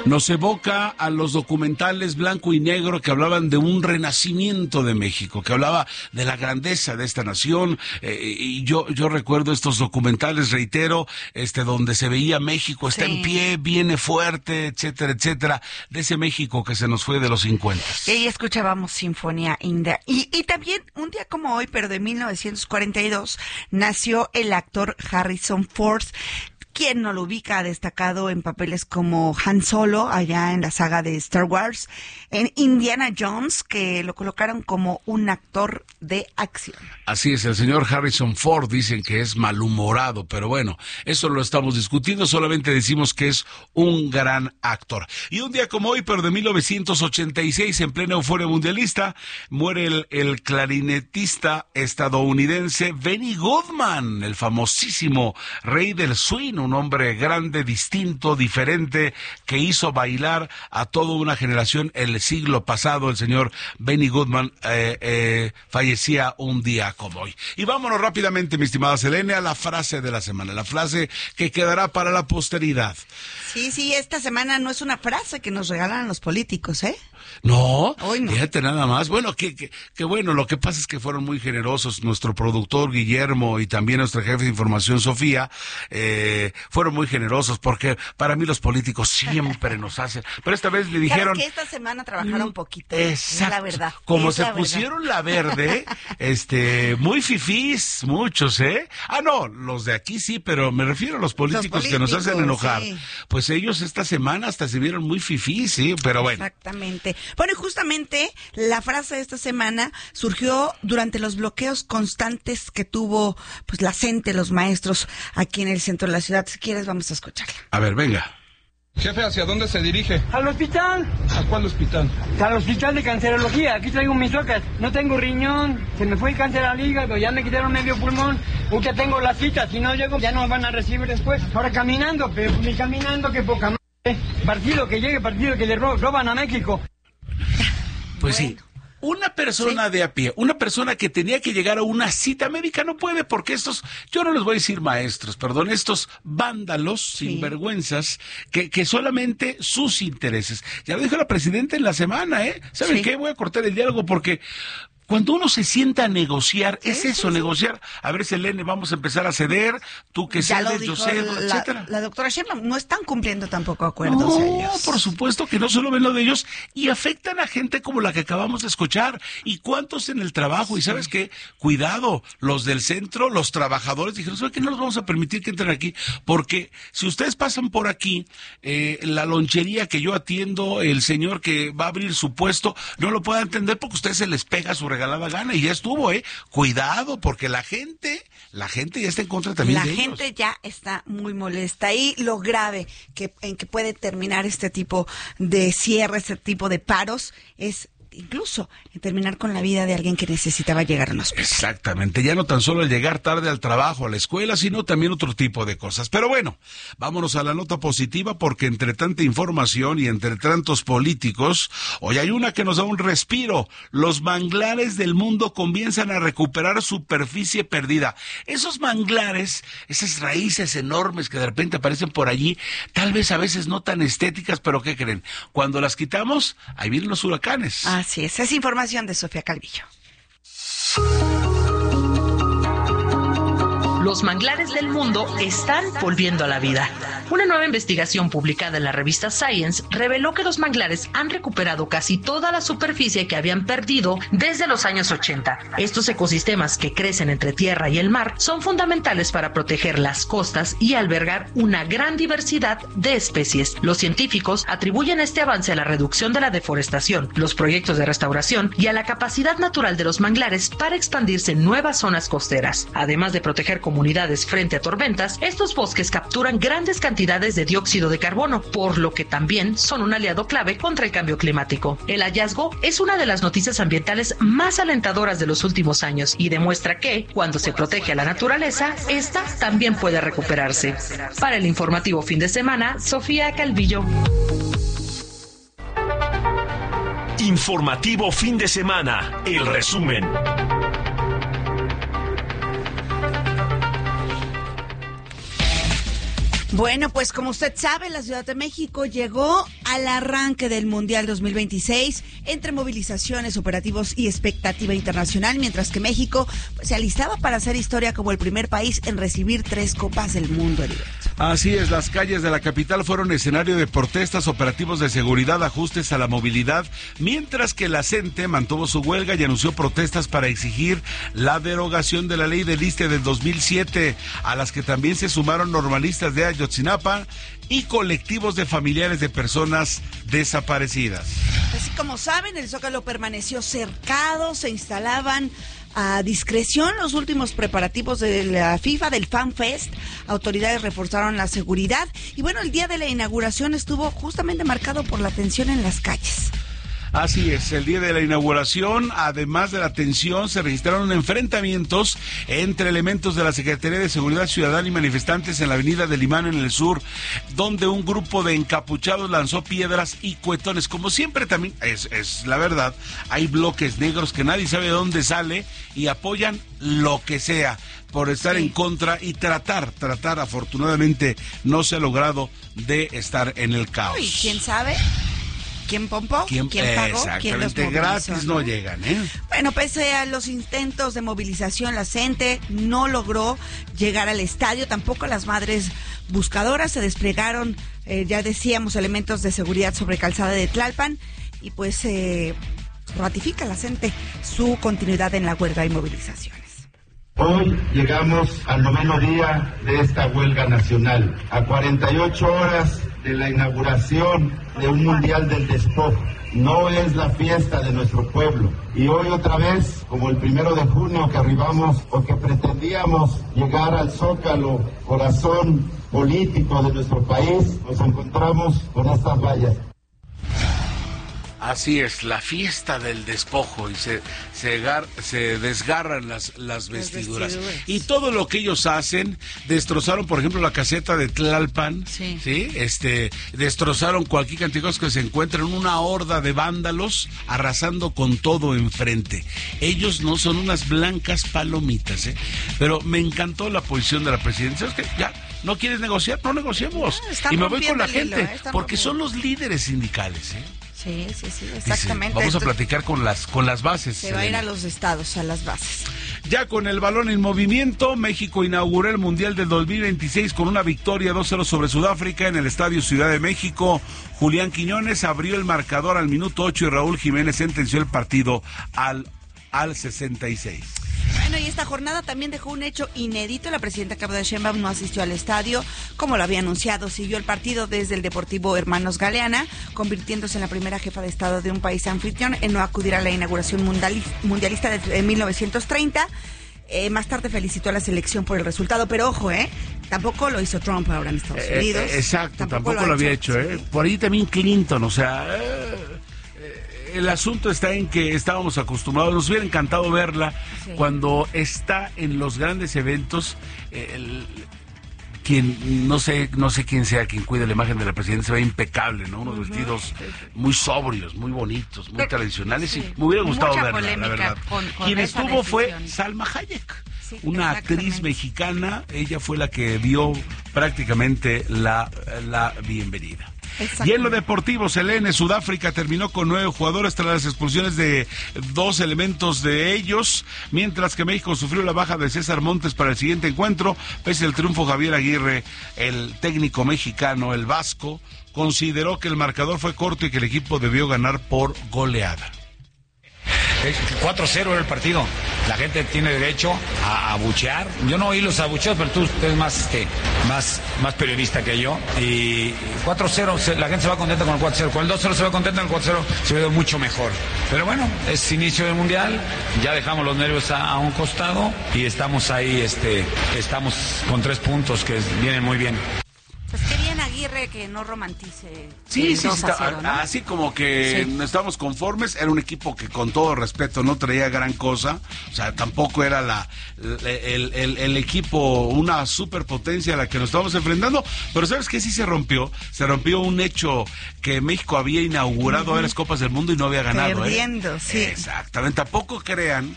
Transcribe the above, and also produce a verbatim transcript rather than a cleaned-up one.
Nos evoca a los documentales blanco y negro que hablaban de un renacimiento de México, que hablaba de la grandeza de esta nación, eh, y yo yo recuerdo estos documentales, reitero, este donde se veía México está sí. en pie, viene fuerte, etcétera, etcétera, de ese México que se nos fue de los cincuenta. Y ahí escuchábamos Sinfonía India. Y, y también, un día como hoy, pero de mil novecientos cuarenta y dos, nació el actor Harrison Ford. ¿Quién no lo ubica? Ha destacado en papeles como Han Solo, allá en la saga de Star Wars, en Indiana Jones, que lo colocaron como un actor de acción. Así es, el señor Harrison Ford dicen que es malhumorado, pero bueno, eso lo estamos discutiendo, solamente decimos que es un gran actor. Y un día como hoy, pero de mil novecientos ochenta y seis, en plena euforia mundialista, muere el, el clarinetista estadounidense Benny Goodman, el famosísimo rey del swing, un hombre grande, distinto, diferente, que hizo bailar a toda una generación el siglo pasado. El señor Benny Goodman eh, eh, fallecía un día como hoy. Y vámonos rápidamente, mi estimada Selene, a la frase de la semana, la frase que quedará para la posteridad. Sí, sí, esta semana no es una frase que nos regalan los políticos, ¿eh? No, no. Fíjate nada más. Bueno, que, que, que bueno, lo que pasa es que fueron muy generosos. Nuestro productor Guillermo y también nuestra jefe de información Sofía, eh, fueron muy generosos porque para mí los políticos siempre nos hacen. Pero esta vez le dijeron... Claro que esta semana trabajaron un poquito. Exacto. Es la verdad. Como es se la pusieron verdad. la verde, este, muy fifís, muchos, ¿eh? Ah, no, los de aquí sí, pero me refiero a los políticos, los políticos que nos hacen enojar. Sí. Pues ellos esta semana hasta se vieron muy fifís, sí, pero bueno. Exactamente. Bueno, y justamente la frase de esta semana surgió durante los bloqueos constantes que tuvo pues la gente, los maestros aquí en el centro de la ciudad. Si quieres, vamos a escucharla. A ver, venga. Jefe, ¿hacia dónde se dirige? Al hospital. ¿A cuál hospital? Al hospital de cancerología. Aquí traigo mis rocas. No tengo riñón. Se me fue el cáncer al hígado. Ya me quitaron medio pulmón. Ahorita tengo la cita. Si no llego, ya no me van a recibir después. Ahora caminando, pero ni caminando, que poca madre. Partido que llegue, partido que le ro- roban a México. Pues bueno. sí. Una persona sí. de a pie, una persona que tenía que llegar a una cita médica no puede porque estos, yo no les voy a decir maestros, perdón, estos vándalos, sí. sinvergüenzas, que, que solamente sus intereses. Ya lo dijo la presidenta en la semana, ¿eh? ¿Saben sí. qué? Voy a cortar el diálogo porque... Cuando uno se sienta a negociar, es sí, eso, sí, negociar. A ver, Selene, vamos a empezar a ceder, tú que ya cedes, yo cedo, la, etcétera. La doctora Sheinbaum, no están cumpliendo tampoco acuerdos no, ellos. Por supuesto que no solo ven lo de ellos y afectan a gente como la que acabamos de escuchar. ¿Y cuántos en el trabajo? Sí. Y ¿sabes qué? Cuidado, los del centro, los trabajadores dijeron, ¿sabes qué? No los vamos a permitir que entren aquí, porque si ustedes pasan por aquí, eh, la lonchería que yo atiendo, el señor que va a abrir su puesto, no lo puede entender porque a ustedes se les pega su regalo. La gana y ya estuvo, eh. Cuidado, porque la gente, la gente ya está en contra también la de ellos. La gente ya está muy molesta y lo grave que en que puede terminar este tipo de cierre, este tipo de paros es incluso en terminar con la vida de alguien que necesitaba llegar a un hospital. Exactamente, ya no tan solo el llegar tarde al trabajo, a la escuela, sino también otro tipo de cosas. Pero bueno, vámonos a la nota positiva porque entre tanta información y entre tantos políticos, hoy hay una que nos da un respiro. Los manglares del mundo comienzan a recuperar superficie perdida. Esos manglares, esas raíces enormes que de repente aparecen por allí, tal vez a veces no tan estéticas, pero ¿qué creen? Cuando las quitamos, ahí vienen los huracanes. Ah, Así es, es información de Sofía Calvillo. Los manglares del mundo están volviendo a la vida. Una nueva investigación publicada en la revista Science reveló que los manglares han recuperado casi toda la superficie que habían perdido desde los años ochenta. Estos ecosistemas que crecen entre tierra y el mar son fundamentales para proteger las costas y albergar una gran diversidad de especies. Los científicos atribuyen este avance a la reducción de la deforestación, los proyectos de restauración y a la capacidad natural de los manglares para expandirse en nuevas zonas costeras. Además de proteger comunidades frente a tormentas, estos bosques capturan grandes cantidades de dióxido de carbono, por lo que también son un aliado clave contra el cambio climático. El hallazgo es una de las noticias ambientales más alentadoras de los últimos años y demuestra que, cuando se protege a la naturaleza, esta también puede recuperarse. Para el informativo fin de semana, Sofía Calvillo. Informativo fin de semana, el resumen. Bueno, pues como usted sabe, la Ciudad de México llegó al arranque del Mundial dos mil veintiséis, entre movilizaciones, operativos y expectativa internacional, mientras que México pues, se alistaba para hacer historia como el primer país en recibir tres Copas del Mundo, Heriberto. Así es, las calles de la capital fueron escenario de protestas, operativos de seguridad, ajustes a la movilidad, mientras que la CENTE mantuvo su huelga y anunció protestas para exigir la derogación de la ley del ISSSTE del dos mil siete, a las que también se sumaron normalistas de Ayotzinapa y colectivos de familiares de personas desaparecidas. Así como saben, el Zócalo permaneció cercado, se instalaban a discreción los últimos preparativos de la FIFA, del Fan Fest. Autoridades reforzaron la seguridad y bueno, el día de la inauguración estuvo justamente marcado por la tensión en las calles. Así es, el día de la inauguración, además de la tensión, se registraron enfrentamientos entre elementos de la Secretaría de Seguridad Ciudadana y manifestantes en la avenida del Limán en el sur, donde un grupo de encapuchados lanzó piedras y cuetones. Como siempre también, es, es la verdad, hay bloques negros que nadie sabe de dónde sale y apoyan lo que sea por estar sí. en contra y tratar, tratar, afortunadamente no se ha logrado de estar en el caos. Uy, ¿quién sabe? ¿Quién pompó? ¿Quién, ¿Quién pagó? ¿Quién los movilizó? Gratis no, no llegan, ¿eh? Bueno, pese a los intentos de movilización, la CENTE no logró llegar al estadio. Tampoco las madres buscadoras. Se desplegaron, eh, ya decíamos, elementos de seguridad sobre Calzada de Tlalpan. Y pues eh, ratifica la CENTE su continuidad en la huelga y movilizaciones. Hoy llegamos al noveno día de esta huelga nacional, a cuarenta y ocho horas de la inauguración de un Mundial del Despojo. No es la fiesta de nuestro pueblo. Y hoy otra vez, como el primero de junio que arribamos o que pretendíamos llegar al Zócalo, corazón político de nuestro país, nos encontramos con estas vallas. Así es, la fiesta del despojo y se se, gar, se desgarran las, las vestiduras. vestiduras. Y todo lo que ellos hacen, destrozaron, por ejemplo, la caseta de Tlalpan, sí, ¿sí? Este, destrozaron cualquier cantidad de cosas que se encuentran, una horda de vándalos arrasando con todo enfrente. Ellos no son unas blancas palomitas, ¿eh? Pero me encantó la posición de la presidencia. Es que ya no quieres negociar, no negociemos. Ah, y me voy con la gente, hilo, ¿eh? Porque son los líderes sindicales, ¿eh? Sí, sí, sí, exactamente. Dice, vamos a platicar con las con las bases. Se va a ir a los estados, a las bases. Ya con el balón en movimiento, México inauguró el Mundial del dos mil veintiséis con una victoria dos cero sobre Sudáfrica en el Estadio Ciudad de México. Julián Quiñones abrió el marcador al minuto ocho y Raúl Jiménez sentenció el partido al, al sesenta y seis. Bueno, y esta jornada también dejó un hecho inédito. La presidenta Claudia Sheinbaum no asistió al estadio, como lo había anunciado. Siguió el partido desde el Deportivo Hermanos Galeana, convirtiéndose en la primera jefa de Estado de un país anfitrión en no acudir a la inauguración mundialista de mil novecientos treinta. Eh, más tarde felicitó a la selección por el resultado, pero ojo, ¿eh? Tampoco lo hizo Trump ahora en Estados Unidos. Eh, exacto, tampoco, tampoco lo, lo había hecho, hecho ¿eh? Por ahí también Clinton, o sea... Eh... El asunto está en que estábamos acostumbrados, nos hubiera encantado verla sí. cuando está en los grandes eventos. El, quien no sé no sé quién sea quien cuide la imagen de la presidenta, se ve impecable, ¿no? Unos uh-huh. vestidos muy sobrios, muy bonitos, muy Pero, tradicionales. Sí. Y me hubiera gustado Mucha verla, la verdad. Con, con quien estuvo decisión. Fue Salma Hayek, sí, una actriz mexicana. Ella fue la que dio prácticamente la, la bienvenida. Y en lo deportivo, Selene, Sudáfrica terminó con nueve jugadores tras las expulsiones de dos elementos de ellos, mientras que México sufrió la baja de César Montes para el siguiente encuentro. Pese al triunfo, Javier Aguirre, el técnico mexicano, el vasco, consideró que el marcador fue corto y que el equipo debió ganar por goleada. cuatro cero era el partido. La gente tiene derecho a abuchear. Yo no oí los abucheos, pero tú eres más, este, más, más periodista que yo. Y cuatro cero, la gente se va contenta con el cuatro cero. Con el dos cero se va contenta, con el cuatro cero se ve mucho mejor. Pero bueno, es inicio del Mundial. Ya dejamos los nervios a, a un costado y estamos ahí, este, estamos con tres puntos que vienen muy bien. Pues qué bien Aguirre que no romantice. Sí, sí, está, cero, ¿no? Así como que sí. no estamos conformes. Era un equipo que con todo respeto no traía gran cosa. O sea, tampoco era la el, el, el equipo, una superpotencia a la que nos estábamos enfrentando. Pero ¿sabes qué? Sí se rompió. Se rompió un hecho que México había inaugurado uh-huh. varias Copas del Mundo y no había ganado. Perdiendo, ¿eh? sí. Exactamente. Tampoco crean